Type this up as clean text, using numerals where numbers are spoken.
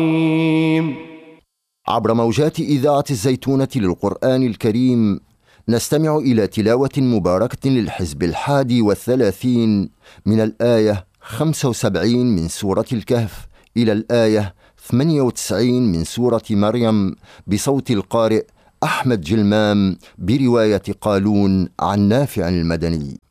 عبر موجات إذاعة الزيتونة للقرآن الكريم نستمع إلى تلاوة مباركة للحزب 31 من الآية 75 من سورة الكهف إلى الآية 98 من سورة مريم بصوت القارئ أحمد جلمام برواية قالون عن نافع المدني.